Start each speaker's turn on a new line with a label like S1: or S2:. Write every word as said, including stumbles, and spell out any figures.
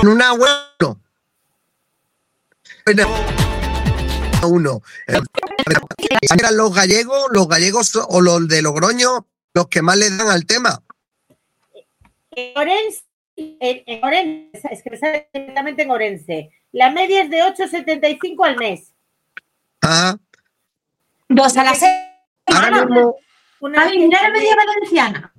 S1: una web no. Uno. ¿Eran los gallegos, los gallegos o los de Logroño los que más le dan al tema?
S2: En Orense, en, en Orense, es que me sale directamente en Orense. La media es de ocho coma setenta y cinco al mes.
S1: Ajá.
S3: Dos a la semana.
S1: Ahora mismo.
S2: Una
S3: Javi, mira la media valenciana.